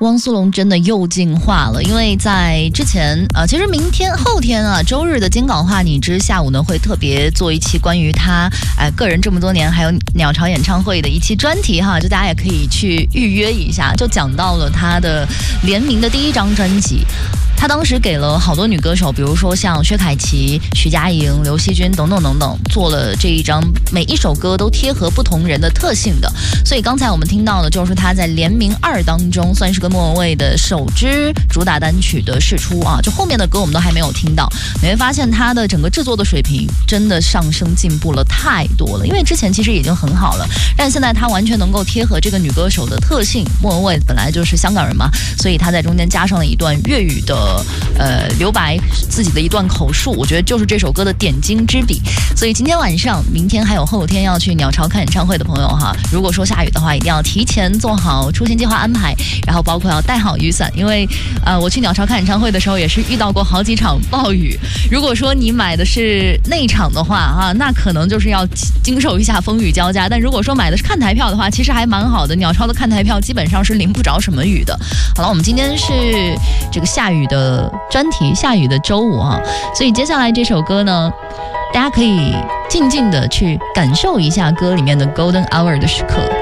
汪苏泷真的又进化了，因为在之前其实明天后天周日的金港话你知下午呢会特别做一期关于他个人这么多年还有鸟巢演唱会的一期专题哈，就大家也可以去预约一下，就讲到了他的联名的第一张专辑。他当时给了好多女歌手，比如说像薛凯琪、徐佳莹、刘惜君等等等等，做了这一张每一首歌都贴合不同人的特性的。所以刚才我们听到的就是他在联名2当中算是跟莫文蔚的首支主打单曲的释出啊，就后面的歌我们都还没有听到。你会发现他的整个制作的水平真的上升进步了太多了，因为之前其实已经很好了，但现在他完全能够贴合这个女歌手的特性。莫文蔚本来就是香港人嘛，所以他在中间加上了一段粤语的留白，自己的一段口述，我觉得就是这首歌的点睛之笔。所以今天晚上、明天还有后天要去鸟巢看演唱会的朋友哈，如果说下雨的话，一定要提前做好出行计划安排，然后包括要带好雨伞，因为我去鸟巢看演唱会的时候也是遇到过好几场暴雨。如果说你买的是内场的话那可能就是要经受一下风雨交加，但如果说买的是看台票的话，其实还蛮好的，鸟巢的看台票基本上是淋不着什么雨的。好了，我们今天是这个下雨的专题，下雨的周五所以接下来这首歌呢，大家可以静静的去感受一下歌里面的 Golden Hour 的时刻。